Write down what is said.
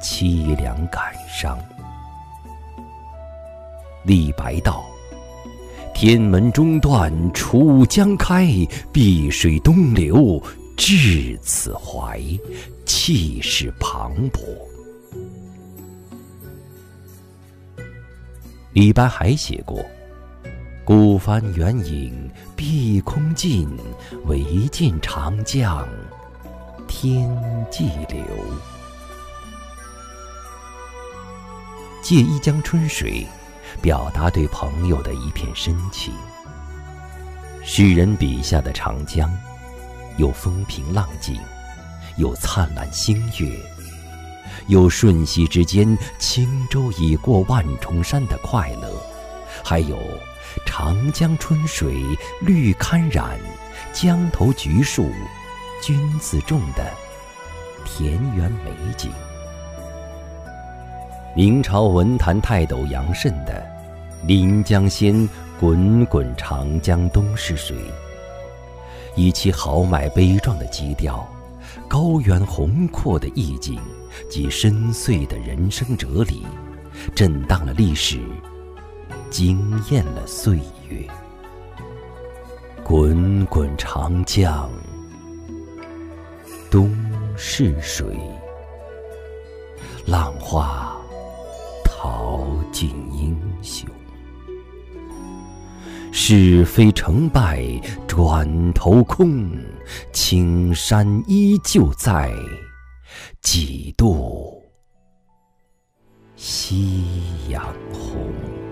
凄凉感伤。李白道：天门中断楚江开，碧水东流至此怀，气势磅礴。李白还写过：孤帆远影碧空尽，唯见长江天际流。借一江春水，表达对朋友的一片深情。诗人笔下的长江，有风平浪静，有灿烂星月，有瞬息之间轻舟已过万重山的快乐，还有长江春水绿堪染，江头橘树君自种的田园美景。明朝文坛泰斗杨慎的“临江仙，滚滚长江东逝水”，以其豪迈悲壮的基调、高远宏阔的意境及深邃的人生哲理，震荡了历史，惊艳了岁月。滚滚长江东逝水，浪花淘尽英雄。是非成败转头空，青山依旧在，几度夕阳红。